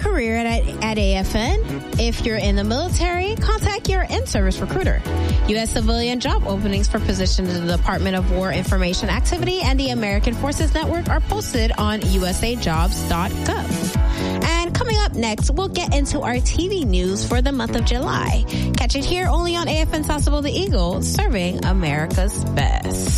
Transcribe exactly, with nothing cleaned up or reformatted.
career at, at A F N. If you're in the military, contact your in-service recruiter. U S civilian job openings for positions in the Department of War Information Activity and the American Forces Network are posted on u s a jobs dot gov. And coming up next, we'll get into our T V news for the month of July. Catch it here only on A F N Sasebo the Eagle, serving America's best.